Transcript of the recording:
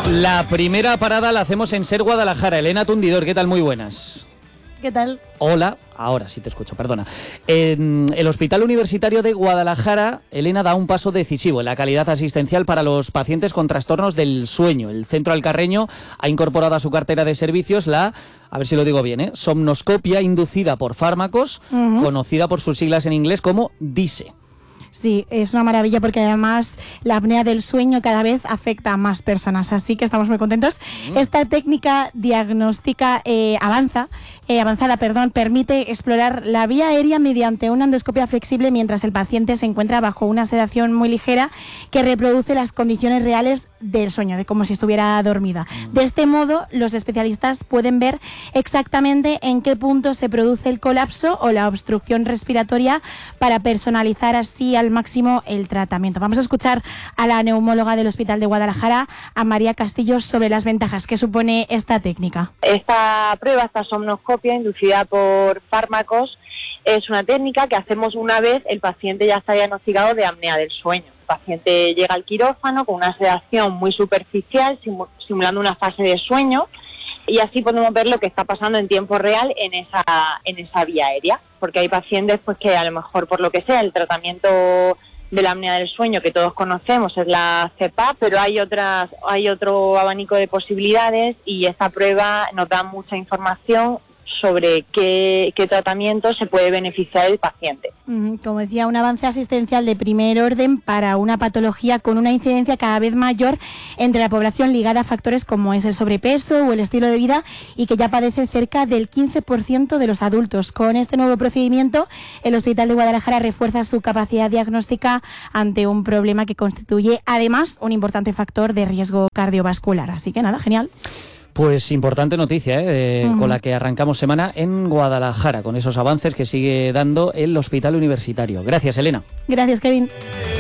La primera parada la hacemos en SER Guadalajara. Elena Tundidor, ¿qué tal? Muy buenas. ¿Qué tal? Hola, ahora sí te escucho, perdona. En el Hospital Universitario de Guadalajara, Elena da un paso decisivo en la calidad asistencial para los pacientes con trastornos del sueño. El Centro Alcarreño ha incorporado a su cartera de servicios la, a ver si lo digo bien, somnoscopia inducida por fármacos, conocida por sus siglas en inglés como DISE. Sí, es una maravilla porque además la apnea del sueño cada vez afecta a más personas, así que estamos muy contentos. Esta técnica diagnóstica avanzada, permite explorar la vía aérea mediante una endoscopia flexible mientras el paciente se encuentra bajo una sedación muy ligera que reproduce las condiciones reales del sueño, de como si estuviera dormida. De este modo, los especialistas pueden ver exactamente en qué punto se produce el colapso o la obstrucción respiratoria para personalizar así al máximo el tratamiento. Vamos a escuchar a la neumóloga del Hospital de Guadalajara, a María Castillo, sobre las ventajas que supone esta técnica. Esta prueba, esta somnoscopia inducida por fármacos, es una técnica que hacemos una vez el paciente ya está diagnosticado de apnea del sueño. El paciente llega al quirófano con una sedación muy superficial, simulando una fase de sueño, y así podemos ver lo que está pasando en tiempo real en esa vía aérea, porque hay pacientes pues que a lo mejor por lo que sea el tratamiento de la apnea del sueño que todos conocemos es la CPAP, pero hay otro abanico de posibilidades y esta prueba nos da mucha información sobre qué tratamiento se puede beneficiar el paciente. Como decía, un avance asistencial de primer orden para una patología con una incidencia cada vez mayor entre la población ligada a factores como es el sobrepeso o el estilo de vida y que ya padece cerca del 15% de los adultos. Con este nuevo procedimiento, el Hospital de Guadalajara refuerza su capacidad diagnóstica ante un problema que constituye además un importante factor de riesgo cardiovascular. Así que nada, genial. Pues importante noticia, con la que arrancamos semana en Guadalajara, con esos avances que sigue dando el Hospital Universitario. Gracias, Elena. Gracias, Kevin.